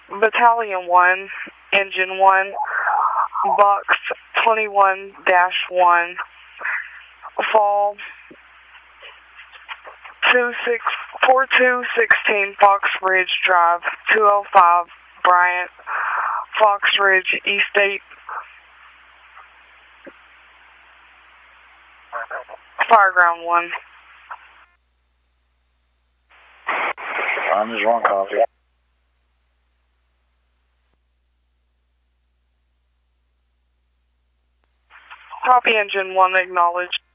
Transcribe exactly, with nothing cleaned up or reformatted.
Battalion one, Engine one, Box twenty-one dash one, Fall two six four two sixteen Fox Ridge Drive, two oh five Bryant, Fox Ridge, East eight. Fireground one. I'm just wrong copy. Copy Engine one, acknowledged.